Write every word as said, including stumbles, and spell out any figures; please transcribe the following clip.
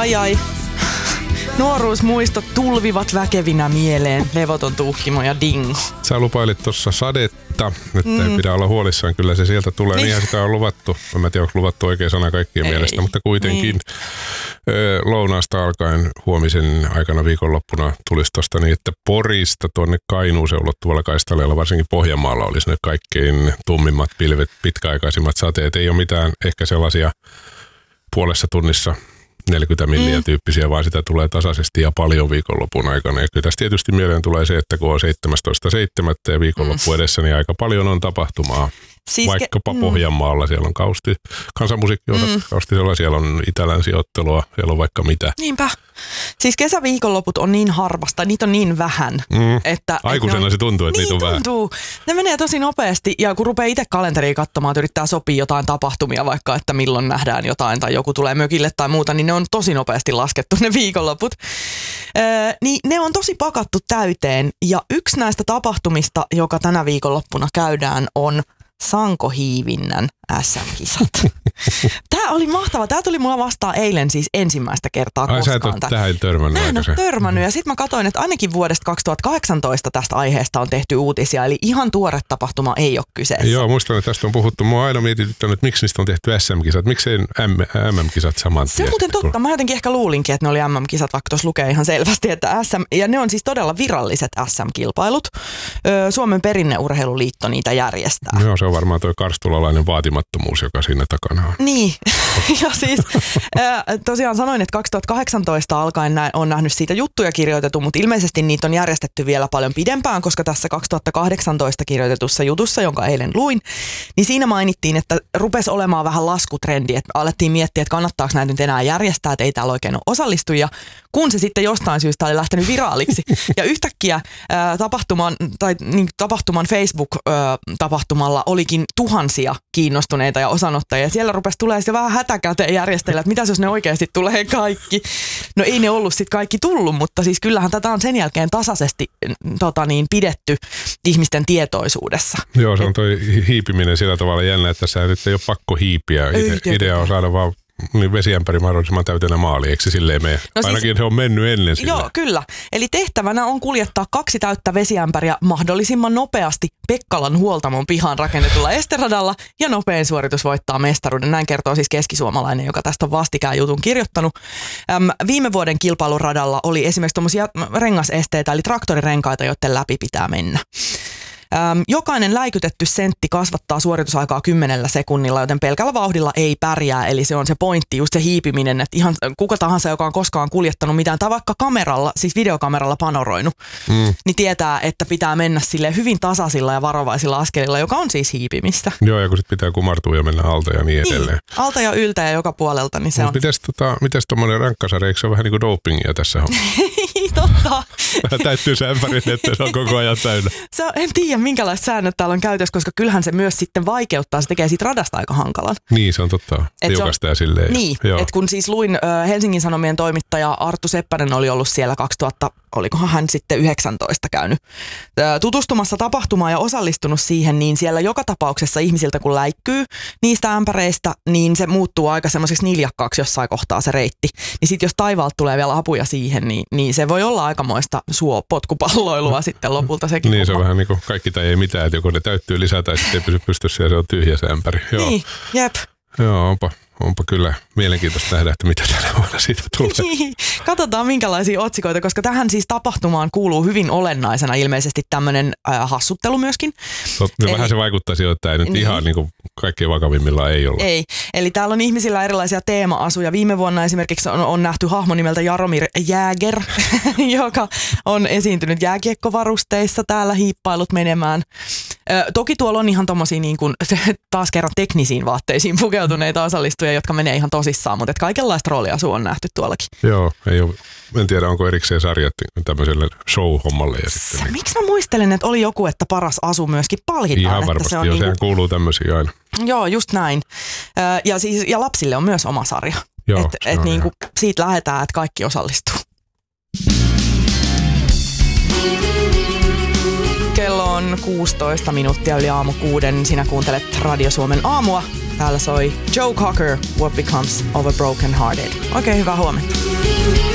Ai ai. Nuoruusmuistot tulvivat väkevinä mieleen. Levoton tuukkimo ja dingo. Sä lupailit tuossa sadetta, että mm. ei pidä olla huolissaan. Kyllä se sieltä tulee. Niin. Niinhän sitä on luvattu. Mä en tiedä, onko luvattu oikea sana kaikkien ei. mielestä, mutta kuitenkin niin. Lounaasta alkaen huomisen aikana viikonloppuna tulisi tuosta niin, että Porista tuonne Kainuuseen ulottuvalla kaistaleella, varsinkin Pohjanmaalla, olisi ne kaikkein tummimmat pilvet, pitkäaikaisimmat sateet. Ei ole mitään ehkä sellaisia puolessa tunnissa neljäkymmentä milliä mm. tyyppisiä, vaan sitä tulee tasaisesti ja paljon viikonlopun aikana. Ja kyllä tässä tietysti mieleen tulee se, että kun on seitsemästoista seitsemättä ja viikonloppu mm. edessä, niin aika paljon on tapahtumaa. Siis Vaikkapa ke- Pohjanmaalla, siellä on kausti, kansanmusiikki mm. kaustisella, siellä on itälänsiottelua, siellä on vaikka mitä. Niinpä. Siis kesäviikonloput on niin harvasta, niitä on niin vähän. Mm. Että, Aikuisena että se tuntuu, että niin niitä on tuntuu. vähän. Ne menee tosi nopeasti ja kun rupeaa itse kalenteriin katsomaan, että yrittää sopia jotain tapahtumia, vaikka että milloin nähdään jotain tai joku tulee mökille tai muuta, niin ne on tosi nopeasti laskettu ne viikonloput. Öö, niin ne on tosi pakattu täyteen ja yksi näistä tapahtumista, joka tänä viikonloppuna käydään, on sankohiivinnän äs äm-kisat. Tämä oli mahtava. Tämä tuli mulla vastaan eilen siis ensimmäistä kertaa Ai, koskaan. Ai sä et ole tähän törmännyt. Mä en ole törmännyt. Ja sitten mä katsoin, että ainakin vuodesta kaksituhattakahdeksantoista tästä aiheesta on tehty uutisia. Eli ihan tuore tapahtuma ei ole kyseessä. Joo, muistan, että tästä on puhuttu. Mua on aina mietityttänyt, että miksi niistä on tehty äs äm-kisat. Miksi ei äm äm-kisat saman tien? Se on muuten totta. Mä jotenkin ehkä luulinkin, että ne oli äm äm-kisat, vaikka tuossa lukee ihan selvästi, että S M... Ja ne on siis todella viralliset äs äm-kilpailut. Suomen perinneurheiluliitto niitä järjestää. Joo, se on varmaan tuo karstulalainen vaatimattomuus, joka siinä takana on. Niin, ja siis äh, tosiaan sanoin, että kaksituhattakahdeksantoista alkaen nä- on nähnyt siitä juttuja kirjoitettu, mutta ilmeisesti niitä on järjestetty vielä paljon pidempään, koska tässä kaksituhattakahdeksantoista kirjoitetussa jutussa, jonka eilen luin, niin siinä mainittiin, että rupesi olemaan vähän laskutrendi, että alettiin miettiä, että kannattaako näitä nyt enää järjestää, että ei täällä oikein ole osallistujia, kun se sitten jostain syystä oli lähtenyt viraaliksi. Ja yhtäkkiä äh, tapahtuman, tai, niin, tapahtuman Facebook-tapahtumalla olikin tuhansia kiinnostuneita ja osanottajia. Siellä rupesi tulee sitten vähän hätäkäteen järjestellä, että mitäs jos ne oikeasti tulee kaikki. No ei ne ollut sitten kaikki tullut, mutta siis kyllähän tätä on sen jälkeen tasaisesti tota niin, pidetty ihmisten tietoisuudessa. Joo, se on toi hiipiminen sillä tavalla jännä, että sä nyt ei ole pakko hiipiä. Ide- idea on saada vaan niin vesiämpäri mahdollisimman täytenä maali, eikö se silleen mene? No ainakin siis, se on mennyt ennen silleen. Joo, kyllä. Eli tehtävänä on kuljettaa kaksi täyttä vesiämpäriä mahdollisimman nopeasti Pekkalan huoltamon pihaan rakennetulla esteradalla ja nopein suoritus voittaa mestaruuden. Näin kertoo siis keskisuomalainen, joka tästä on vastikään jutun kirjoittanut. Äm, viime vuoden kilpailuradalla oli esimerkiksi tuommoisia rengasesteitä, eli traktorirenkaita, joiden läpi pitää mennä. Öm, jokainen läikytetty sentti kasvattaa suoritusaikaa kymmenellä sekunnilla, joten pelkällä vauhdilla ei pärjää. Eli se on se pointti, just se hiipiminen, että ihan kuka tahansa, joka on koskaan kuljettanut mitään, tai vaikka kameralla, siis videokameralla panoroinut, mm. niin tietää, että pitää mennä sille hyvin tasaisilla ja varovaisilla askelilla, joka on siis hiipimistä. Joo, ja kun sitten pitää kumartua ja mennä alta ja niin edelleen. Niin, alta ja yltä ja joka puolelta, niin se Mut on. Mites, tota, mites tommonen rankkasarja, eikö se ole vähän niin kuin dopingia tässä hommassa? Totta. Vähän täyttyy se ämpärin, että se on koko ajan täynnä. Se on, en tiedä, minkälaiset säännöt täällä on käytössä, koska kyllähän se myös sitten vaikeuttaa, se tekee siitä radasta aika hankalan. Niin, se on totta. Tiukasta ja silleen. Niin, että kun siis luin äh, Helsingin Sanomien toimittaja Arttu Seppänen oli ollut siellä kaksituhatta, olikohan hän sitten yhdeksäntoista käynyt äh, tutustumassa tapahtumaan ja osallistunut siihen, niin siellä joka tapauksessa ihmisiltä kun läikkyy niistä ämpäreistä, niin se muuttuu aika semmoiseksi niljakkaaksi jossain kohtaa se reitti. Niin sitten jos taivaalta tulee vielä apuja siihen, niin, niin se voi olla aikamoista suopotkupalloilua sitten lopulta sekin. Niin, se on vähän niin kuin kaikki tai ei mitään, että joko ne täyttyy lisää tai sitten ei pysy pystyssä ja se on tyhjä se ämpäri. Joo. Niin, jep. Joo, onpa, onpa kyllä mielenkiintoista nähdä, että mitä tänä vuonna siitä tulee. Katsotaan minkälaisia otsikoita, koska tähän siis tapahtumaan kuuluu hyvin olennaisena ilmeisesti tämmöinen äh, hassuttelu myöskin. Tot, Eli, vähän se vaikuttaisi, että tämä nyt niin, ihan niin kuin kaikkein vakavimmillaan ei olla. Ei, eli täällä on ihmisillä erilaisia teema-asuja. Viime vuonna esimerkiksi on, on nähty hahmo nimeltä Jaromir Jäger, joka on esiintynyt jääkiekkovarusteissa täällä hiippailut menemään. Ö, toki tuolla on ihan tommosia niin kuin, taas kerran teknisiin vaatteisiin pukeutuneita osallistujia, jotka menee ihan tosissaan, mutta kaikenlaista rooliasua on nähty tuollakin. Joo, ei ole, en tiedä onko erikseen sarjat tämmöiselle show-hommalle. Ja sitten Se, miksi mä muistelen, että oli joku, että paras asu myöskin palkitaan. Ihan varmasti, se on jo, niinku, sehän kuuluu tämmöisiä aina. Joo, just näin. Ö, ja, siis, ja lapsille on myös oma sarja. Että et niinku, siitä lähdetään, että kaikki osallistuu. Kello on kuusitoista minuuttia yli aamu kuuden. Sinä kuuntelet Radio Suomen aamua. Täällä soi Joe Cocker, What Becomes of a Broken Hearted. Oikein hyvää huomenta.